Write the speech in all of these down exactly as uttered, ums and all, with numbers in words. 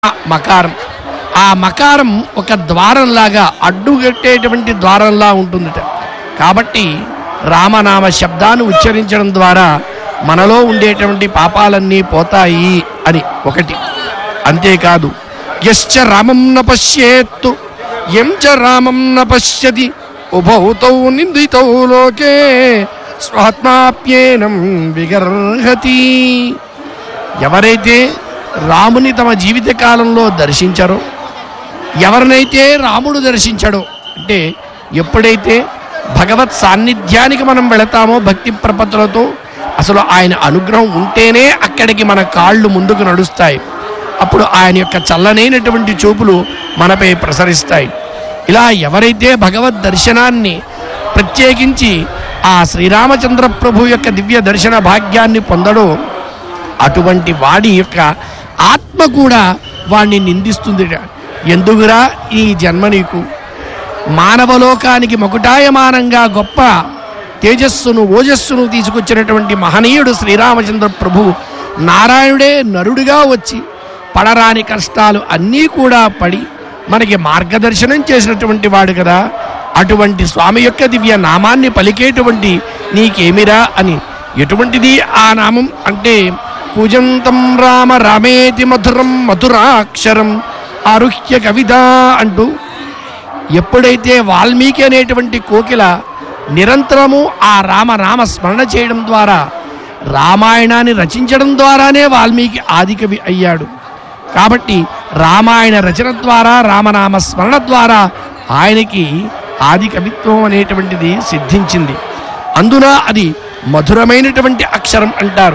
మకారం. ఆ మకారం ఒక ద్వారంలాగా అడ్డుగట్టేటువంటి ద్వారంలా ఉంటుందట. కాబట్టి రామనామ శబ్దాన్ని ఉచ్చరించడం ద్వారా మనలో ఉండేటువంటి పాపాలన్నీ పోతాయి అని ఒకటి. అంతేకాదు యశ్చ రామం న పశ్యేత్తు యం చ రామం న పశ్యతి ఉభౌతౌ నిందితౌ లోకే స్వాత్మాప్యేనం విగర్హతి. ఎవరైతే రాముని తమ జీవిత కాలంలో దర్శించారో, ఎవరినైతే రాముడు దర్శించాడో, అంటే ఎప్పుడైతే భగవత్ సాన్నిధ్యానికి మనం వెళతామో భక్తి ప్రపత్తులతో, అసలు ఆయన అనుగ్రహం ఉంటేనే అక్కడికి మన కాళ్ళు ముందుకు నడుస్తాయి. అప్పుడు ఆయన యొక్క చల్లనైనటువంటి చూపులు మనపై ప్రసరిస్తాయి. ఇలా ఎవరైతే భగవద్ దర్శనాన్ని ప్రత్యేకించి ఆ శ్రీరామచంద్ర ప్రభు యొక్క దివ్య దర్శన భాగ్యాన్ని పొందడో, అటువంటి వాడి యొక్క ఆత్మ కూడా వాణ్ణి నిందిస్తుంది. ఎందుకురా ఈ జన్మ నీకు? మానవలోకానికి మకుటాయమానంగా గొప్ప తేజస్సును ఓజస్సును తీసుకొచ్చినటువంటి మహనీయుడు శ్రీరామచంద్ర ప్రభు నారాయణుడే నరుడిగా వచ్చి పడరాని కష్టాలు అన్నీ కూడా పడి మనకి మార్గదర్శనం చేసినటువంటి వాడు కదా. అటువంటి స్వామి యొక్క దివ్య నామాన్ని పలికేటువంటి నీకేమిరా అని. ఎటువంటిది ఆ నామం అంటే, పూజంతం రామ రామేతి మధురం మధురాక్షరం ఆరుహ్య కవిత అంటూ, ఎప్పుడైతే వాల్మీకి అనేటువంటి కోకిల నిరంతరము ఆ రామనామ స్మరణ చేయడం ద్వారా, రామాయణాన్ని రచించడం ద్వారానే వాల్మీకి ఆదికవి అయ్యాడు. కాబట్టి రామాయణ రచన ద్వారా, రామనామ స్మరణ ద్వారా ఆయనకి ఆది కవిత్వం అనేటువంటిది సిద్ధించింది. అందున అది మధురమైనటువంటి అక్షరం అంటారు.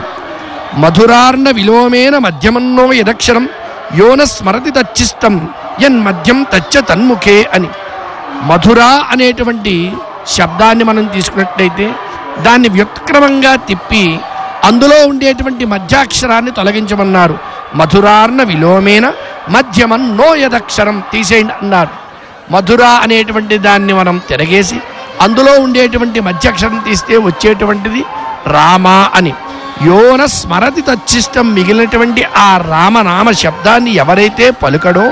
మధురార్ణ విలోమేన మధ్యమన్నో యదక్షరం యోన స్మరతి తచ్చిష్టం యన్ మధ్యం తచ్చ తన్ముఖే అని. మధుర అనేటువంటి శబ్దాన్ని మనం తీసుకున్నట్లయితే దాన్ని వ్యుత్క్రమంగా తిప్పి అందులో ఉండేటువంటి మధ్యాక్షరాన్ని తొలగించమన్నారు. మధురార్ణ విలోమేన మధ్యమన్నో యదక్షరం తీసేయండి అన్నారు. మధుర అనేటువంటి దాన్ని మనం తిరగేసి అందులో ఉండేటువంటి మధ్యాక్షరం తీస్తే వచ్చేటువంటిది రామ అని. యోన స్మరతి తచ్చిష్టం, మిగిలినటువంటి ఆ రామనామ శబ్దాన్ని ఎవరైతే పలుకడో,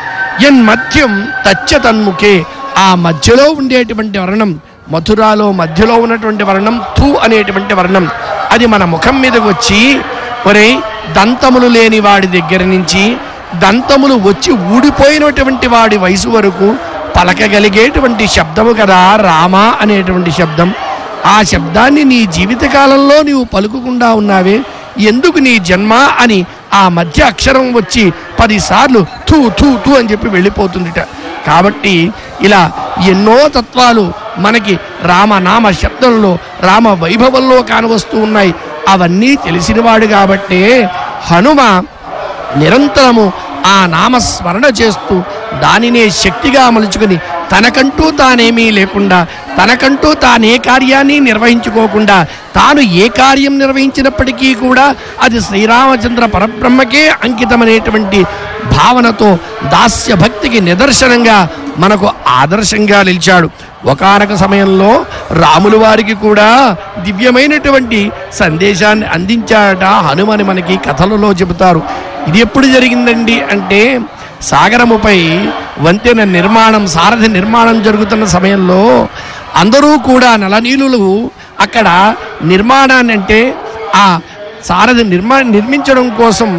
ఎన్ మధ్యం తచ్చ తన్ముఖే, ఆ మధ్యలో ఉండేటువంటి వర్ణం, మధురాలో మధ్యలో ఉన్నటువంటి వర్ణం థూ అనేటువంటి వర్ణం, అది మన ముఖం మీదకి వచ్చి, ఒరే దంతములు లేని వాడి దగ్గర నుంచి దంతములు వచ్చి ఊడిపోయినటువంటి వాడి వయసు వరకు పలకగలిగేటువంటి శబ్దము కదా రామ అనేటువంటి శబ్దం. ఆ శబ్దాన్ని నీ జీవితకాలంలో నీవు పలుకుకుండా ఉన్నావే, ఎందుకు నీ జన్మ అని ఆ మధ్య అక్షరం వచ్చి పదిసార్లు థూ థూ థూ అని చెప్పి వెళ్ళిపోతుందిట. కాబట్టి ఇలా ఎన్నో తత్వాలు మనకి రామనామ శబ్దంలో, రామ వైభవంలో కానవస్తూ ఉన్నాయి. అవన్నీ తెలిసినవాడు కాబట్టే హనుమ నిరంతరము ఆ నామస్మరణ చేస్తూ దానినే శక్తిగా మలుచుకుని తనకంటూ తానేమీ లేకుండా, తనకంటూ తానే కార్యాన్ని నిర్వహించుకోకుండా, తాను ఏ కార్యం నిర్వహించినప్పటికీ కూడా అది శ్రీరామచంద్ర పరబ్రహ్మకే అంకితమనేటువంటి భావనతో దాస్య భక్తికి నిదర్శనంగా మనకు ఆదర్శంగా నిలిచాడు. ఒకానొక సమయంలో రాములు వారికి కూడా దివ్యమైనటువంటి సందేశాన్ని అందించాడట హనుమని మనకి కథలలో చెబుతారు. ఇది ఎప్పుడు జరిగిందండి అంటే, సాగరముపై వంతెన నిర్మాణం, సారథి నిర్మాణం జరుగుతున్న సమయంలో అందరూ కూడా నలనీలులు అక్కడ నిర్మాణాన్ని అంటే ఆ సారథి నిర్మా నిర్మించడం కోసం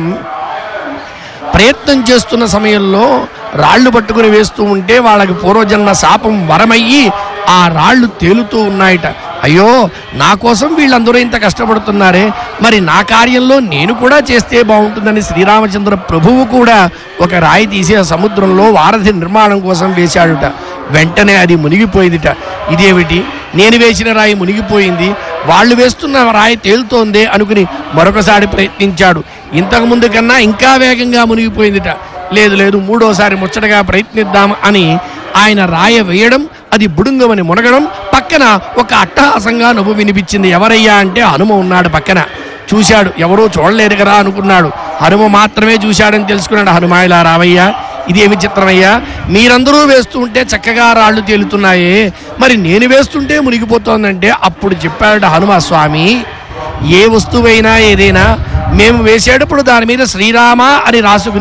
ప్రయత్నం చేస్తున్న సమయంలో రాళ్లు పట్టుకుని వేస్తూ ఉంటే వాళ్ళకి పూర్వజన్మ శాపం వరమయ్యి ఆ రాళ్లు తేలుతూ ఉన్నాయట. అయ్యో, నా కోసం వీళ్ళందరూ ఇంత కష్టపడుతున్నారే, మరి నా కార్యంలో నేను కూడా చేస్తే బాగుంటుందని శ్రీరామచంద్ర ప్రభువు కూడా ఒక రాయి తీసి ఆ సముద్రంలో వారధి నిర్మాణం కోసం వేశాడుట. వెంటనే అది మునిగిపోయిందిట. ఇదేమిటి, నేను వేసిన రాయి మునిగిపోయింది, వాళ్ళు వేస్తున్న రాయి తేలుతోందే అనుకుని మరొకసారి ప్రయత్నించాడు. ఇంతకుముందు కన్నా ఇంకా వేగంగా మునిగిపోయిందిట. లేదు లేదు మూడోసారి ముచ్చటగా ప్రయత్నిద్దాం అని ఆయన రాయ వేయడం, అది బుడుంగమని మునగడం, పక్కన ఒక అట్టహాసంగా నవ్వు వినిపించింది. ఎవరయ్యా అంటే హనుమ ఉన్నాడు పక్కన. చూశాడు, ఎవరో చూడలేరు కదా అనుకున్నాడు. హనుమ మాత్రమే చూశాడని తెలుసుకున్నాడు. హనుమ ఇలా రావయ్యా, ఇదేమి చిత్రమయ్యా, మీరందరూ వేస్తూ ఉంటే చక్కగా రాళ్ళు తేలుతున్నాయే, మరి నేను వేస్తుంటే మునిగిపోతోందంటే అప్పుడు చెప్పాడు హనుమ, స్వామి ఏ వస్తువైనా ఏదైనా మేము వేసేటప్పుడు దాని మీద శ్రీరామ అని రాసుకుని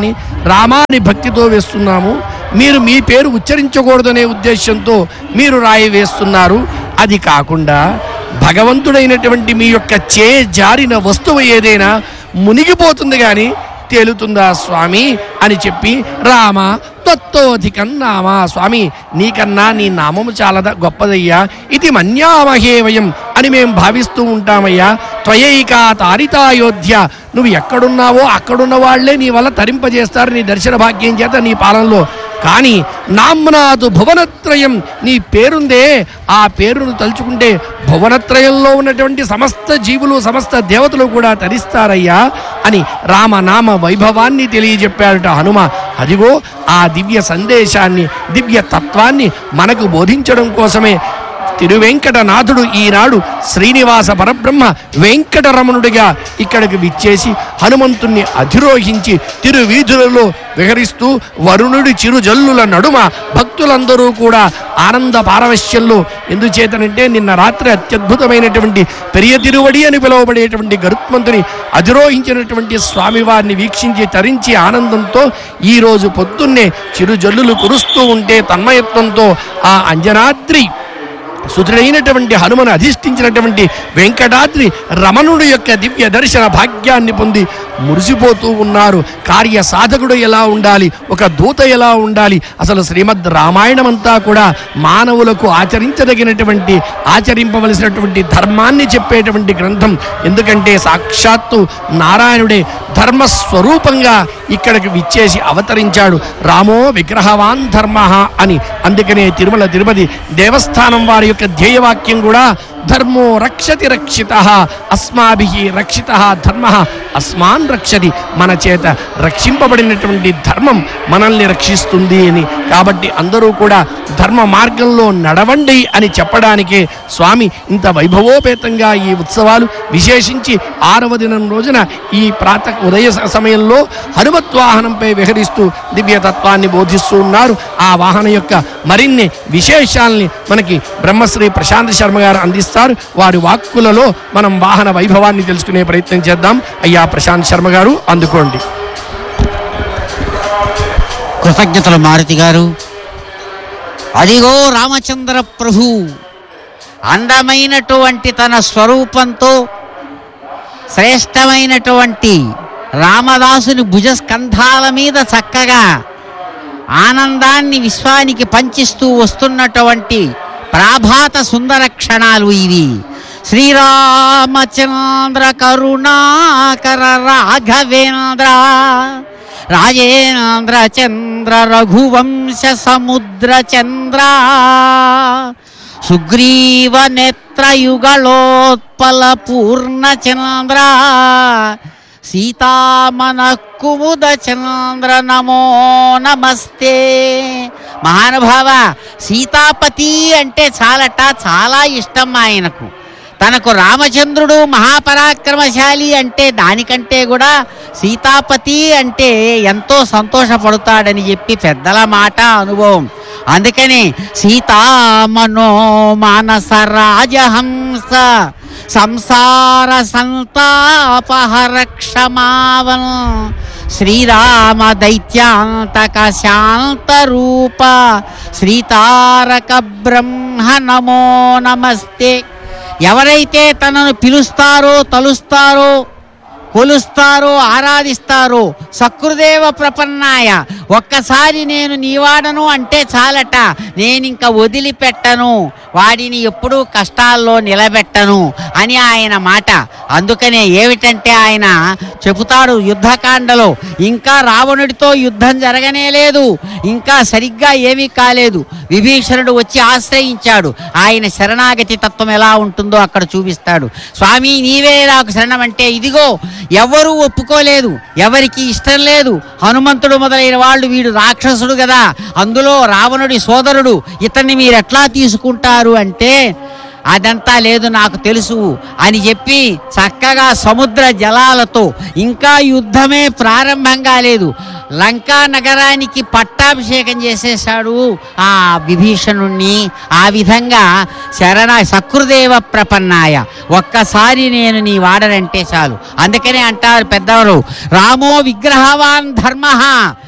రామాని భక్తితో వేస్తున్నాము, మీరు మీ పేరు ఉచ్చరించకూడదనే ఉద్దేశంతో మీరు రాయి వేస్తున్నారు. అది కాకుండా భగవంతుడైనటువంటి మీ యొక్క చే జారిన వస్తువు ఏదైనా మునిగిపోతుంది కానీ తేలుతుందా స్వామి అని చెప్పి, రామ తత్తోధికం నామ, స్వామి నీకన్నా నీ నామము చాలా గొప్పదయ్యా, ఇది మన్యామహే వయం అని మేము భావిస్తూ ఉంటామయ్యా. త్వయైకా తారితాయోధ్య, నువ్వు ఎక్కడున్నావో అక్కడున్న వాళ్లే నీ వల్ల తరింపజేస్తారు నీ దర్శన భాగ్యం చేత నీ పాలనలో. కానీ నామ్నాదు భువనత్రయం, నీ పేరుందే, ఆ పేరును తలుచుకుంటే భువనత్రయంలో ఉన్నటువంటి సమస్త జీవులు సమస్త దేవతలు కూడా తరిస్తారయ్యా అని రామనామ వైభవాన్ని తెలియజెప్పాడట హనుమ. అదిగో ఆ దివ్య సందేశాన్ని, దివ్య తత్వాన్ని మనకు బోధించడం కోసమే తిరువెంకటనాథుడు ఈనాడు శ్రీనివాస పరబ్రహ్మ వెంకటరమణుడిగా ఇక్కడికి విచ్చేసి హనుమంతుణ్ణి అధిరోహించి తిరువీధులలో విహరిస్తూ వరుణుడి చిరుజల్లుల నడుమ భక్తులందరూ కూడా ఆనంద పారవశ్యంలో, ఎందుచేతనంటే నిన్న రాత్రి అత్యద్భుతమైనటువంటి పెరియ తిరువడి అని పిలువబడేటువంటి గరుత్మంతుని అధిరోహించినటువంటి స్వామివారిని వీక్షించి తరించి ఆనందంతో ఈరోజు పొద్దున్నే చిరుజల్లులు కురుస్తూ ఉంటే తన్మయత్వంతో ఆ అంజనాద్రి సుతుడైనటువంటి హనుమను అధిష్ఠించినటువంటి వెంకటాద్రి రమణుడు యొక్క దివ్య దర్శన భాగ్యాన్ని పొంది మురిసిపోతూ ఉన్నారు. కార్య సాధకుడు ఎలా ఉండాలి, ఒక దూత ఎలా ఉండాలి, అసలు శ్రీమద్ రామాయణం అంతా కూడా మానవులకు ఆచరించదగినటువంటి ఆచరింపవలసినటువంటి ధర్మాన్ని చెప్పేటువంటి గ్రంథం. ఎందుకంటే సాక్షాత్తు నారాయణుడే ధర్మస్వరూపంగా ఇక్కడికి విచ్చేసి అవతరించాడు. రామో విగ్రహవాన్ ధర్మ అని. అందుకనే తిరుమల తిరుపతి దేవస్థానం వారి యొక్క ధ్యేయవాక్యం కూడా ధర్మో రక్షతి రక్షిత, అస్మాభిః రక్షిత ధర్మ అస్మాన్ రక్షతి, మన చేత రక్షింపబడినటువంటి ధర్మం మనల్ని రక్షిస్తుంది అని. కాబట్టి అందరూ కూడా ధర్మ మార్గంలో నడవండి అని చెప్పడానికే స్వామి ఇంత వైభవోపేతంగా ఈ ఉత్సవాలు, విశేషించి ఆరవ దినం రోజున ఈ ప్రాతः ఉదయ సమయంలో హనుమద్వాహనంపై విహరిస్తూ దివ్యతత్వాన్ని బోధిస్తూ ఉన్నారు. ఆ వాహనం యొక్క మరిన్ని విశేషాలని మనకి బ్రహ్మశ్రీ ప్రశాంత్ శర్మ గారు అందిస్తారు. వారి వాక్కులలో మనం వాహన వైభవాన్ని తెలుసుకునే ప్రయత్నం చేద్దాం. అయ్యా ప్రశాంత్ శర్మ గారు అందుకోండి. కృతజ్ఞతలు మారుతి గారు. అదిగో రామచంద్ర ప్రభు అందమైనటువంటి తన స్వరూపంతో శ్రేష్టమైనటువంటి రామదాసుని భుజస్కంధాల మీద చక్కగా ఆనందాన్ని విశ్వానికి పంచిస్తూ వస్తున్నటువంటి ప్రాభాత సుందర క్షణాలు ఇవి. శ్రీరామచంద్ర కరుణాకర రాఘవేంద్ర రాజేంద్ర చంద్ర రఘువంశ సముద్ర చంద్ర సుగ్రీవ నేత్రయుగళోత్పల పూర్ణ చంద్ర సీతామన కుముద చంద్ర నమో నమస్తే. మహానుభావ, సీతాపతి అంటే చాలట, చాలా ఇష్టం ఆయనకు. తనకు రామచంద్రుడు మహాపరాక్రమశాలి అంటే దానికంటే కూడా సీతాపతి అంటే ఎంతో సంతోషపడతాడని చెప్పి పెద్దల మాట, అనుభవం. అందుకని సీతామనో మానస రాజహంస సంసార సంతాపహర క్షమావన్ శ్రీరామ దైత్యాంతక శాంత రూప శ్రీతారక బ్రహ్మ నమో నమస్తే. ఎవరైతే తనను పిలుస్తారో, తలుస్తారో, కొలుస్తారో, ఆరాధిస్తారో సకృదేవ ప్రపన్నాయ, ఒక్కసారి నేను నీవాడను అంటే చాలట, నేనింక వదిలిపెట్టను, వాడిని ఎప్పుడూ కష్టాల్లో నిలబెట్టను అని ఆయన మాట. అందుకనే ఏమిటంటే ఆయన చెబుతాడు యుద్ధకాండలో, ఇంకా రావణుడితో యుద్ధం జరగనే లేదు, ఇంకా సరిగ్గా ఏమీ కాలేదు, విభీషణుడు వచ్చి ఆశ్రయించాడు, ఆయన శరణాగతి తత్వం ఎలా ఉంటుందో అక్కడ చూపిస్తాడు. స్వామి నీవే నాకు శరణం అంటే ఇదిగో ఎవరూ ఒప్పుకోలేదు, ఎవరికి ఇష్టం లేదు. హనుమంతుడు మొదలైన వాళ్ళు వీడు రాక్షసుడు కదా, అందులో రావణుడి సోదరుడు, ఇతన్ని మీరు ఎట్లా తీసుకుంటారు అంటే అదంతా లేదు నాకు తెలుసు అని చెప్పి చక్కగా సముద్ర జలాలతో, ఇంకా యుద్ధమే ప్రారంభం కాలేదు, లంకా నగరానికి పట్టాభిషేకం చేసేశాడు ఆ విభీషణుణ్ణి. ఆ విధంగా శరణ సకృదేవ ప్రపన్నాయ, ఒక్కసారి నేను నీ వాడనంటే చాలు. అందుకనే అంటారు పెద్దవారు, రామో విగ్రహవాన్ ధర్మ